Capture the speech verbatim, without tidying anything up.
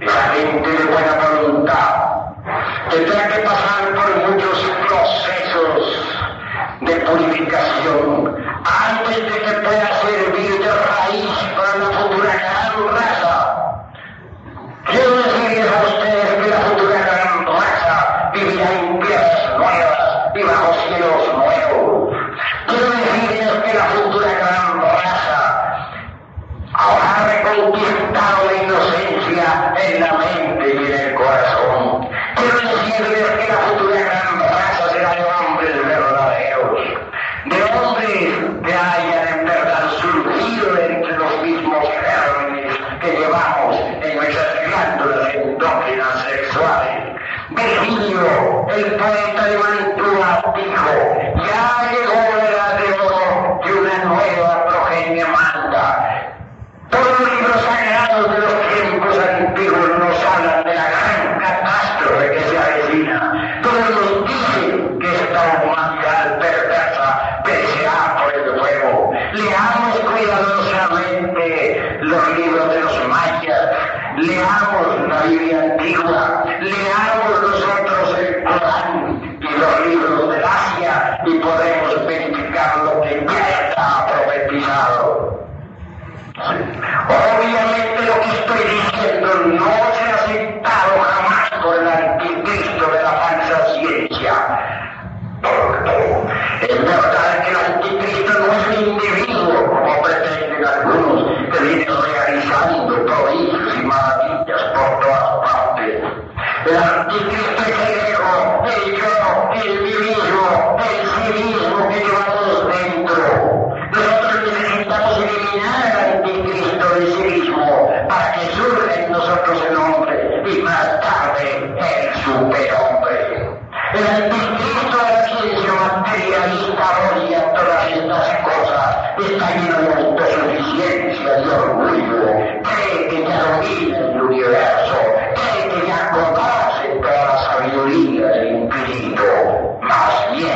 esa gente de buena voluntad, tendrá que pasar por muchos procesos de purificación antes de que pueda servir de raíz para la futura gran raza. Quiero decirles a ustedes que la futura gran raza vivirá en tierras nuevas y bajo cielos nuevos. Quiero decirles que la futura gran raza habrá reconquistado la inocencia en la mente y en el corazón. Quiero decirles que la futura gran raza será de hombres verdaderos, de hombres que hayan en verdad surgido entre los mismos gérmenes que llevamos en nuestras glándulas endócrinas sexuales. Virgilio, el poeta de Mantua, dijo: ya llegó la edad de oro y una nueva progenie manda. Todos los libros sagrados de los tiempos antiguos nos hablan de la gran catástrofe que se avecina. Todos nos dicen que esta humanidad perversa perecerá por el fuego. Leamos cuidadosamente los libros de los mayas, leamos la Biblia antigua, leamos nosotros el Corán y los libros del Asia y podemos verificar lo que ya está profetizado. Obviamente lo que estoy diciendo no será aceptado jamás por el anticristo de la falsa ciencia. Es verdad que el anticristo no es un individuo, como pretenden algunos, que viene realizando prodigios y maravillas por todas partes. El anticristo es el ego, el yo, el mí mismo, el sí mismo que llevamos dentro. Nosotros necesitamos eliminar al anticristo de sí mismo para que surja en nosotros el hombre y más tarde el superhombre. El anticristo de la ciencia materialista odia todas estas cosas, está lleno de autosuficiencia y orgullo, cree que ya domina el universo, cree que ya conoce toda la sabiduría del infinito. Más bien